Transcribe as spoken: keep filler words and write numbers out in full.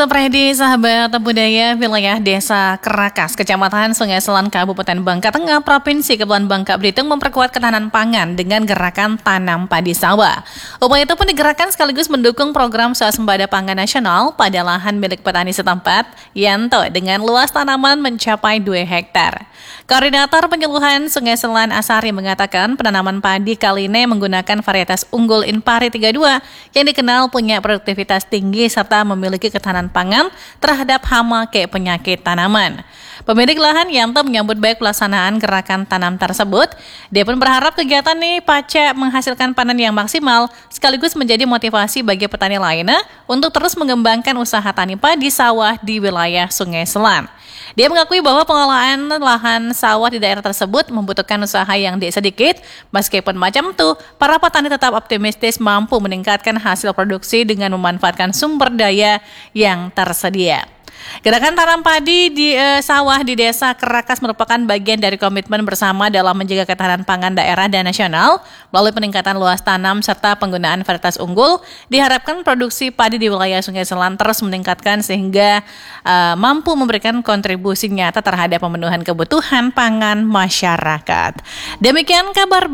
Sepredi sahabat budaya wilayah Desa Kerakas, Kecamatan Sungai Selan, Kabupaten Bangka Tengah, Provinsi Kepulauan Bangka Belitung memperkuat ketahanan pangan dengan gerakan tanam padi sawah. Upaya itu pun digerakkan sekaligus mendukung program swasembada pangan nasional pada lahan milik petani setempat, Yanto, dengan luas tanaman mencapai dua hektar. Koordinator Penyuluhan Sungai Selan Asari mengatakan penanaman padi kali ini menggunakan varietas unggul Inpari tiga puluh dua yang dikenal punya produktivitas tinggi serta memiliki ketahanan pangan terhadap hama ke penyakit tanaman. Pemilik lahan Yanto menyambut baik pelaksanaan gerakan tanam tersebut. Dia pun berharap kegiatan ini pasca menghasilkan panen yang maksimal sekaligus menjadi motivasi bagi petani lainnya untuk terus mengembangkan usaha tani padi sawah di wilayah Sungai Selan. Dia mengakui bahwa pengolahan lahan sawah di daerah tersebut membutuhkan usaha yang tidak sedikit. Meskipun macam itu, para petani tetap optimistis mampu meningkatkan hasil produksi dengan memanfaatkan sumber daya yang tersedia. Gerakan tanam padi di e, sawah di Desa Kerakas merupakan bagian dari komitmen bersama dalam menjaga ketahanan pangan daerah dan nasional. Melalui peningkatan luas tanam serta penggunaan varietas unggul, diharapkan produksi padi di wilayah Sungai Selan terus meningkatkan sehingga e, mampu memberikan kontribusi nyata terhadap pemenuhan kebutuhan pangan masyarakat. Demikian kabar